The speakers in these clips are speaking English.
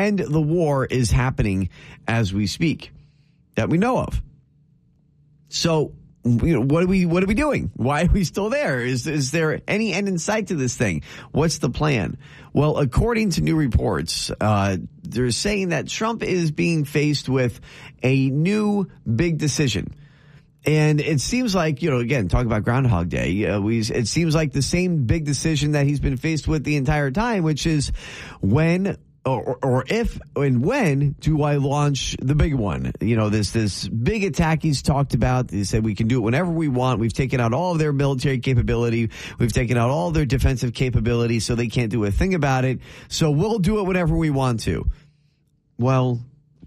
And the war is happening as we speak that we know of. So, what are we doing? Why are we still there? Is there any end in sight to this thing? What's the plan? Well, according to new reports, they're saying that Trump is being faced with a new big decision. And it seems like, again, talking about Groundhog Day, it seems like the same big decision that he's been faced with the entire time, which is when or if and when do I launch the big one? This big attack he's talked about. He said we can do it whenever we want. We've taken out all of their military capability. We've taken out all their defensive capability, so they can't do a thing about it. So we'll do it whenever we want to. Well,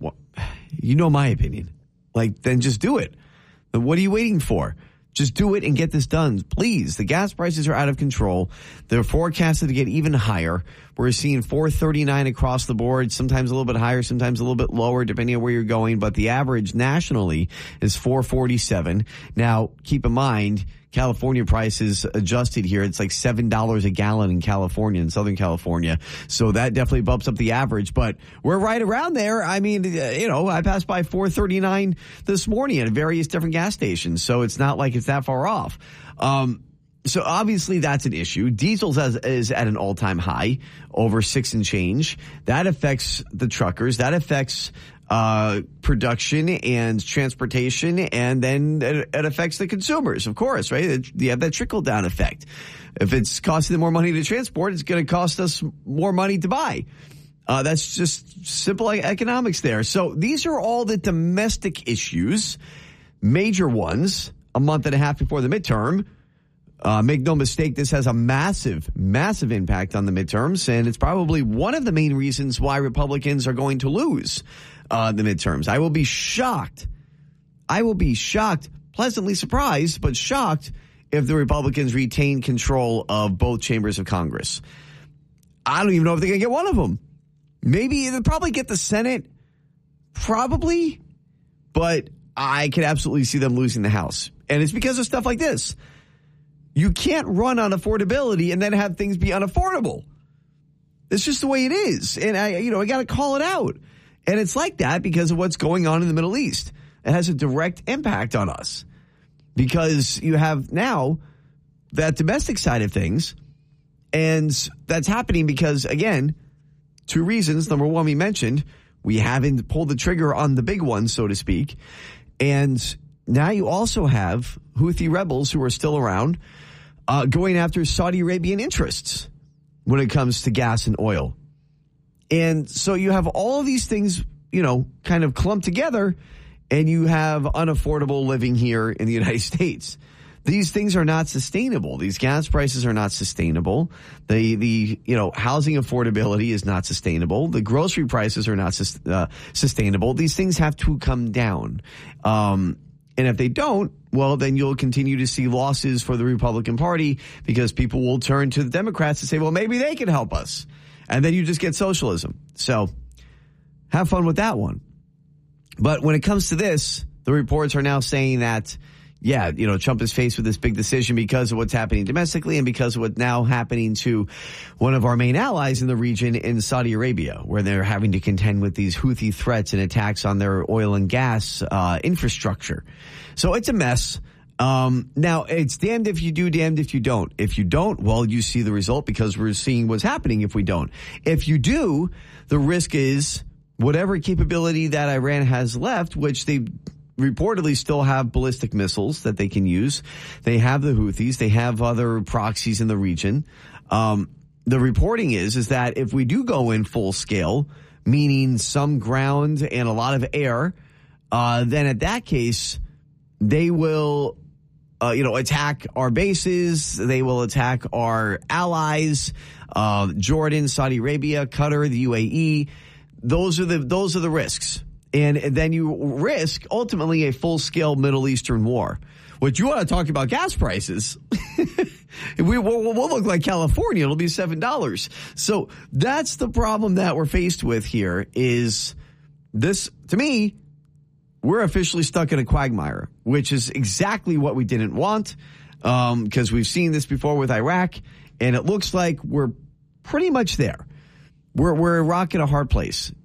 my opinion. Then just do it. But what are you waiting for? Just do it and get this done, please. The gas prices are out of control. They're forecasted to get even higher. We're seeing $4.39 across the board, sometimes a little bit higher, sometimes a little bit lower, depending on where you're going. But the average nationally is $4.47. Now, keep in mind, California prices adjusted here. It's like $7 a gallon in California, in Southern California. So that definitely bumps up the average, but we're right around there. I mean, I passed by $4.39 this morning at various different gas stations. So it's not like it's that far off. So obviously that's an issue. Diesel is at an all-time high, over 6 and change. That affects the truckers. That affects production and transportation, and then it affects the consumers, of course, right? You have that trickle-down effect. If it's costing them more money to transport, it's going to cost us more money to buy. That's just simple economics there. So these are all the domestic issues, major ones, a month and a half before the midterm. Make no mistake, this has a massive, massive impact on the midterms, and it's probably one of the main reasons why Republicans are going to lose the midterms. I will be shocked, pleasantly surprised, but shocked if the Republicans retain control of both chambers of Congress. I don't even know if they're going to get one of them. Maybe they'll probably get the Senate, probably, but I could absolutely see them losing the House. And it's because of stuff like this. You can't run on affordability and then have things be unaffordable. It's just the way it is. And I got to call it out. And it's like that because of what's going on in the Middle East. It has a direct impact on us because you have now that domestic side of things. And that's happening because, again, 2 reasons. Number one, we mentioned we haven't pulled the trigger on the big one, so to speak. And now you also have Houthi rebels who are still around going after Saudi Arabian interests when it comes to gas and oil. And so you have all of these things, kind of clumped together, and you have unaffordable living here in the United States. These things are not sustainable. These gas prices are not sustainable. The housing affordability is not sustainable. The grocery prices are not sustainable. These things have to come down. And if they don't, well, then you'll continue to see losses for the Republican Party because people will turn to the Democrats and say, well, maybe they can help us. And then you just get socialism. So have fun with that one. But when it comes to this, the reports are now saying that, Trump is faced with this big decision because of what's happening domestically and because of what's now happening to one of our main allies in the region in Saudi Arabia, where they're having to contend with these Houthi threats and attacks on their oil and gas infrastructure. So it's a mess. Now, it's damned if you do, damned if you don't. If you don't, well, you see the result because we're seeing what's happening if we don't. If you do, the risk is whatever capability that Iran has left, which they reportedly still have ballistic missiles that they can use. They have the Houthis. They have other proxies in the region. The reporting is that if we do go in full scale, meaning some ground and a lot of air, then at that case, they will, attack our bases. They will attack our allies, Jordan, Saudi Arabia, Qatar, the UAE. Those are the risks. And then you risk, ultimately, a full-scale Middle Eastern war. What you want to talk about gas prices, we'll look like California. It'll be $7. So that's the problem that we're faced with here is this, to me, we're officially stuck in a quagmire, which is exactly what we didn't want because we've seen this before with Iraq, and it looks like we're pretty much there. We're a rock in a hard place.